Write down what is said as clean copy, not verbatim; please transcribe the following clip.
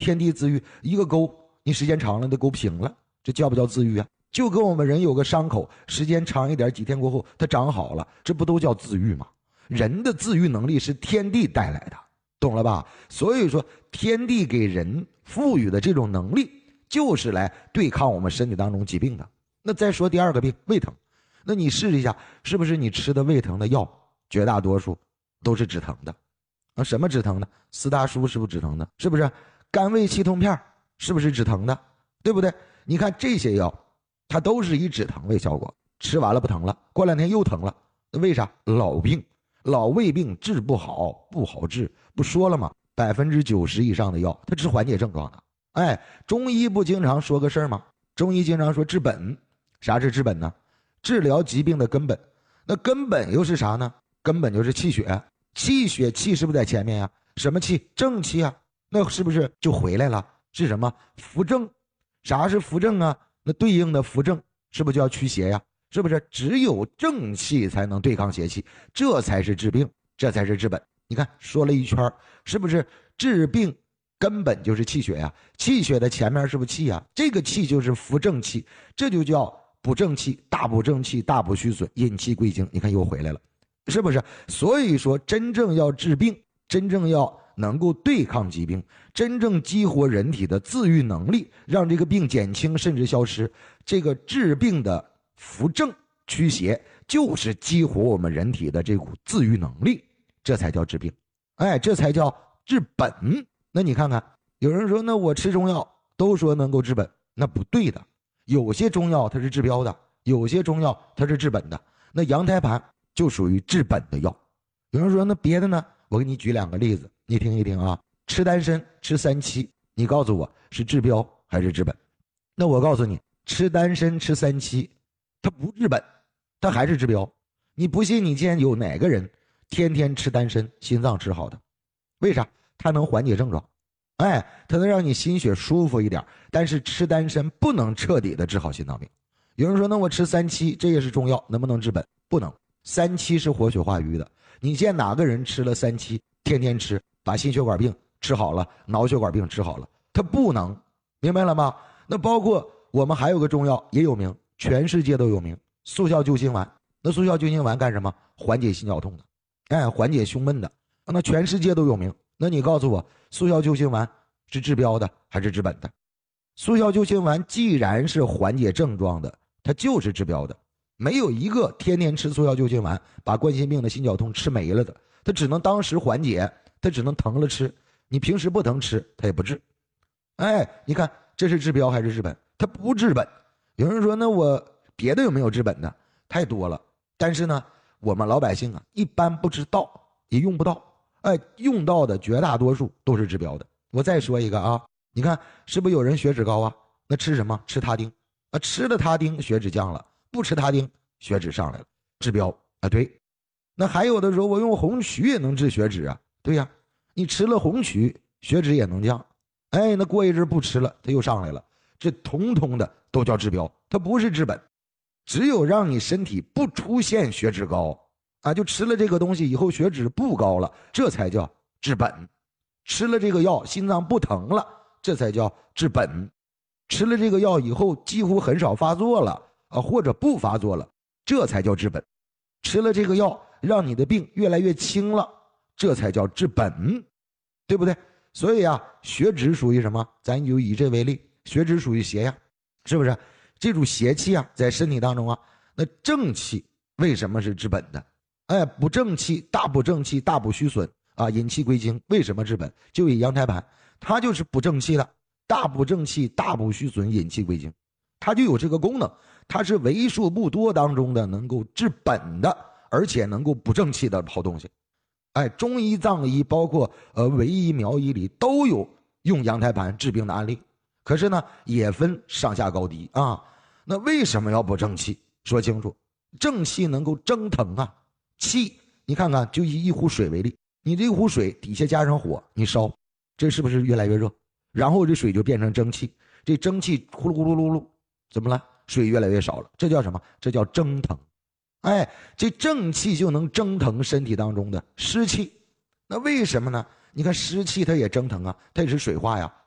天地自愈，一个沟你时间长了，那沟平了，这叫不叫自愈啊？就跟我们人有个伤口，时间长一点，几天过后它长好了，这不都叫自愈吗？人的自愈能力是天地带来的，懂了吧？所以说天地给人赋予的这种能力，就是来对抗我们身体当中疾病的。那再说第二个病，胃疼，那你试一下，是不是你吃的胃疼的药绝大多数都是止疼的啊？什么止疼的？四大叔是不是止疼的？是不是？甘味气痛片是不是止疼的？对不对？你看这些药它都是以止疼为效果，吃完了不疼了，过两天又疼了，那为啥？老病，老胃病治不好，不好治，不说了吗？90%以上的药它治缓解症状的。哎，中医不经常说个事儿吗？中医经常说治本。啥是治本呢？治疗疾病的根本。那根本又是啥呢？根本就是气血。气血，气是不是在前面呀？什么气？正气啊。那是不是就回来了？是什么？扶正。啥是扶正啊？那对应的扶正是不是就要驱邪呀？是不是？只有正气才能对抗邪气，这才是治病，这才是治本。你看说了一圈，是不是治病根本就是气血呀？气血的前面是不是气呀？这个气就是扶正气，这就叫补正气，大补正气，大补虚损，引气归经。你看又回来了，是不是？所以说真正要治病，真正要能够对抗疾病，真正激活人体的自愈能力，让这个病减轻甚至消失，这个治病的扶正驱邪就是激活我们人体的这股自愈能力，这才叫治病。哎，这才叫治本。那你看看，有人说那我吃中药都说能够治本，那不对的。有些中药它是治标的，有些中药它是治本的。那羊胎盘就属于治本的药。有人说那别的呢？我给你举两个例子，你听一听啊。吃丹参，吃三七，你告诉我是治标还是治本？那我告诉你，吃丹参吃三七，它不治本，它还是治标。你不信，你见有哪个人天天吃丹参心脏治好的？为啥？它能缓解症状，哎，它能让你心血舒服一点，但是吃丹参不能彻底的治好心脏病。有人说那我吃三七，这也是中药，能不能治本？不能。三七是活血化瘀的，你见哪个人吃了三七，天天吃，把心血管病治好了，脑血管病治好了？它不能，明白了吗？那包括我们还有个中药也有名，全世界都有名，速效救心丸。那速效救心丸干什么？缓解心绞痛的，哎，缓解胸闷的。那全世界都有名。那你告诉我，速效救心丸是治标的还是治本的？速效救心丸既然是缓解症状的，它就是治标的。没有一个天天吃速效救心丸把冠心病的心绞痛吃没了的，它只能当时缓解，它只能疼了吃，你平时不疼吃它也不治。哎，你看这是治标还是治本？它不治本。有人说那我别的有没有治本的？太多了，但是呢我们老百姓啊一般不知道，也用不到。哎，用到的绝大多数都是治标的。我再说一个啊，你看是不是有人血脂高啊？那吃什么？吃他汀啊，吃了他汀血脂降了，不吃他汀血脂上来了，治标啊。对，那还有的时候我用红曲也能治血脂啊。对呀，你吃了红曲血脂也能降。哎，那过一阵不吃了它又上来了，这统统的都叫治标，它不是治本。只有让你身体不出现血脂高啊，就吃了这个东西以后血脂不高了，这才叫治本。吃了这个药心脏不疼了，这才叫治本。吃了这个药以后几乎很少发作了啊，或者不发作了，这才叫治本。吃了这个药让你的病越来越轻了，这才叫治本，对不对？所以啊，血脂属于什么？咱就以这为例，血脂属于邪呀，是不是？这种邪气啊在身体当中啊，那正气为什么是治本的？哎，补正气，大补正气，大补虚损啊，引气归经。为什么治本？就以羊胎盘，它就是补正气的，大补正气，大补虚损，引气归经，它就有这个功能。它是为数不多当中的能够治本的，而且能够补正气的好东西。哎，中医、藏医，包括维医、苗医里都有用羊胎盘治病的案例。可是呢，也分上下高低啊。那为什么要补正气？说清楚，正气能够蒸腾啊。气，你看看，就以一壶水为例，你这壶水底下加上火，你烧，这是不是越来越热？然后这水就变成蒸汽，这蒸汽呼噜呼噜噜噜，怎么了？水越来越少了，这叫什么？这叫蒸腾。哎，这正气就能蒸腾身体当中的湿气。那为什么呢？你看湿气它也蒸腾啊，它也是水化呀。